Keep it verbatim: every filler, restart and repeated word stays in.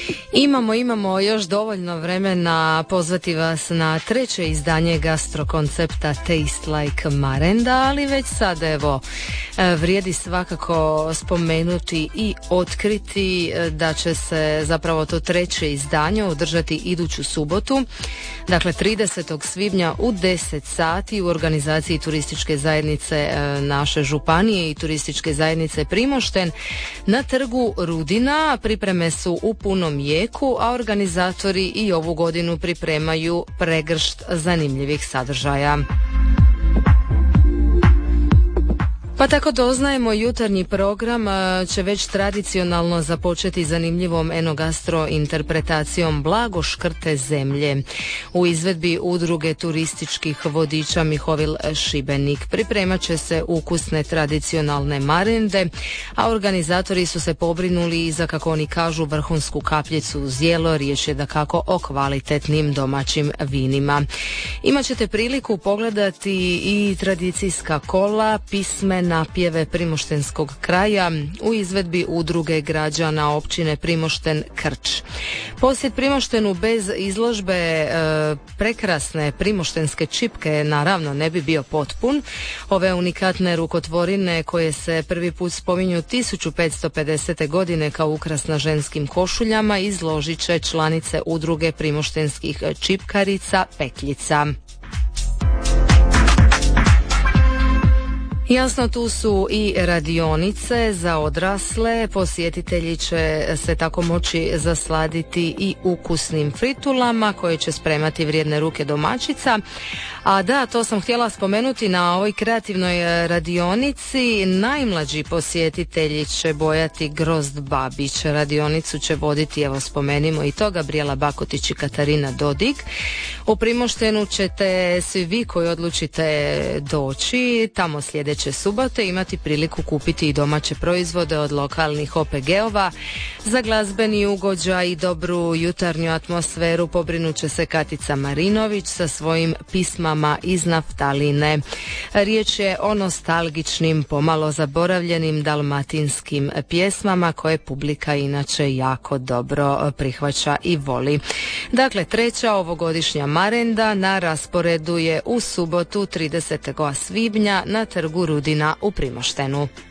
Imamo, imamo još dovoljno vremena pozvati vas na treće izdanje gastrokoncepta Taste Like Marenda, ali već sad evo vrijedi svakako spomenuti i otkriti da će se zapravo to treće izdanje održati iduću subotu, dakle tridesetog svibnja u deset sati u organizaciji turističke zajednice naše županije i turističke zajednice Primošten na trgu Rudina. Pripreme su u punom jeku, a organizatori i ovu godinu pripremaju pregršt zanimljivih sadržaja. Pa tako doznajemo, jutarnji program će već tradicionalno započeti zanimljivom enogastro interpretacijom Blago škrte zemlje u izvedbi udruge turističkih vodiča Mihovil Šibenik. Pripremat će se ukusne tradicionalne marende, a organizatori su se pobrinuli i za, kako oni kažu, vrhunsku kapljicu uz jelo. Riječ je dakako o kvalitetnim domaćim vinima. Imaćete priliku pogledati i tradicijska kola, pisme, napjeve primoštenskog kraja u izvedbi udruge građana općine Primošten Krč. Posjet Primoštenu bez izložbe e, prekrasne primoštenske čipke naravno ne bi bio potpun. Ove unikatne rukotvorine koje se prvi put spominju tisuću petsto pedesete. godine kao ukras na ženskim košuljama izložit će članice udruge primoštenskih čipkarica Petljica. Jasno, tu su i radionice za odrasle. Posjetitelji će se tako moći zasladiti i ukusnim fritulama koje će spremati vrijedne ruke domaćica. A da, to sam htjela spomenuti, na ovoj kreativnoj radionici najmlađi posjetitelji će bojati grozd babić. Radionicu će voditi, evo spomenimo i to, Gabrijela Bakotić i Katarina Dodig. U Primoštenu ćete svi vi koji odlučite doći tamo sljedeće subote imati priliku kupiti i domaće proizvode od lokalnih O P G-ova. Za glazbeni ugođaj i dobru jutarnju atmosferu pobrinut će se Katica Marinović sa svojim pismama iz naftaline. Riječ je o nostalgičnim, pomalo zaboravljenim dalmatinskim pjesmama koje publika inače jako dobro prihvaća i voli. Dakle, treća ovogodišnja marenda na rasporedu je u subotu tridesetog svibnja na trgu Rudina u Primoštenu.